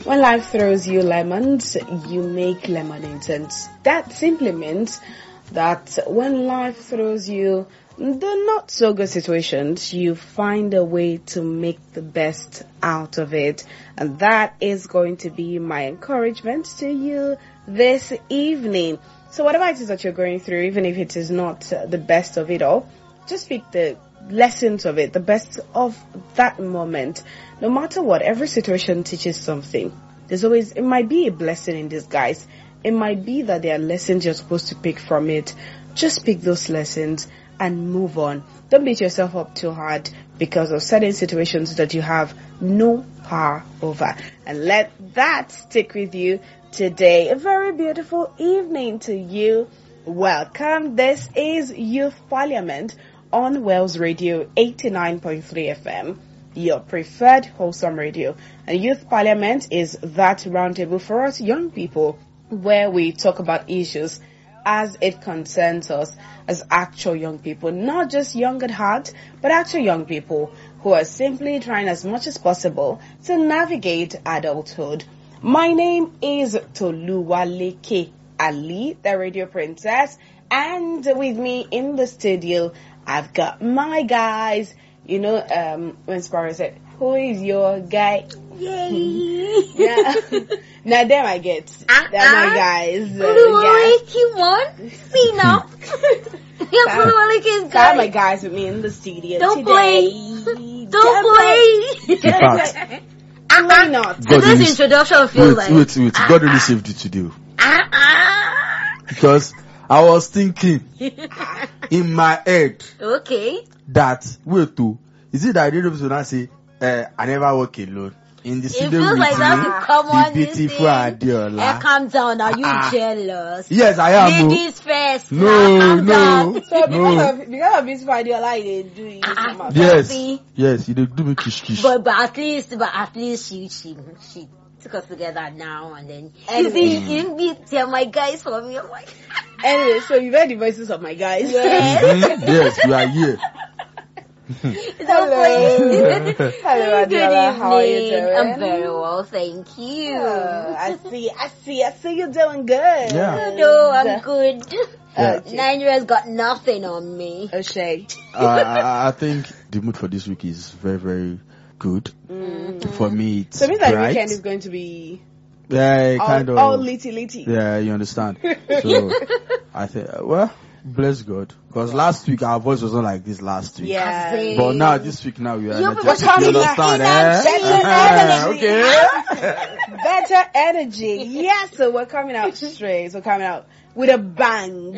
When life throws you lemons, you make lemonades, and that simply means that when life throws you the not so good situations, you find a way to make the best out of it. And that is going to be my encouragement to you this evening. So whatever it is that you're going through, even if it is not the best of it all, just pick the lessons of it, the best of that moment. No matter what, every situation teaches something. It might be a blessing in disguise. It might be that there are lessons you're supposed to pick from it. Just pick those lessons and move on. Don't beat yourself up too hard because of certain situations that you have no power over. And let that stick with you today. A very beautiful evening to you. Welcome. This is Youth Parliament on Wells Radio 89.3 FM, your preferred wholesome radio. And Youth Parliament is that roundtable for us young people where we talk about issues as it concerns us as actual young people, not just young at heart, but actual young people who are simply trying as much as possible to navigate adulthood. My name is Toluwaleke Ali, the radio princess, and with me in the studio, I've got my guys. You know, when Sparrow said, "Who is your guy?" Yay! Yeah. Now them I get. They're my guys. He won. See now. I have my guys with me in the studio Don't today. Don't play. In fact, Why not? God really, This introduction feels wait. God really saved you today. Because I was thinking in my head Okay. that, is it that I didn't now say, I never work alone? In the It studio feels with like that. Come on, the beautiful Adiola. calm down. Are you jealous? Yes, I am. Ladies first. No, Calm down. So because of this video, like they do it. Yes, you do me kish. But at least she took us together now and then. Anyway. You meet my guys for me. I'm like, Anyway, so you've heard the voices of my guys. Yes, you are here. Hello, Good Adiola. How are you evening. doing? I'm very well, thank you. I see you're doing good. Yeah. No, I'm good. Yeah. Nigeria's got nothing on me. O'Shea. I think the mood for this week is very, very good. For me, it's So it means that the bright. weekend is going to be Yeah, kind of. all litty. Yeah, you understand. So I think, bless God, because last week our voice was not like this last week. Yeah. But now this week now we are You're energetic. coming You back understand? okay. Okay. Better energy. Yes, so we're coming out straight. We're coming out with a bang.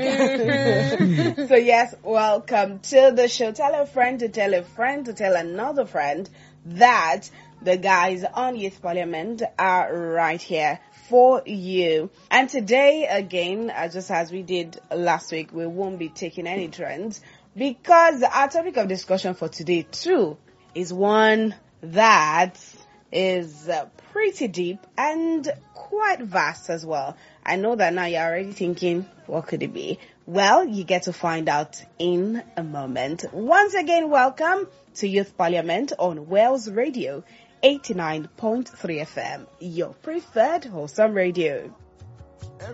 So yes, welcome to the show. Tell a friend to tell a friend to tell another friend that the guys on Youth Parliament are right here for you. And today, again, just as we did last week, we won't be taking any trends because our topic of discussion for today too is one that is pretty deep and quite vast as well. I know that now you're already thinking, what could it be? Well, you get to find out in a moment. Once again, welcome to Youth Parliament on Wells Radio 89.3 FM, your preferred wholesome radio.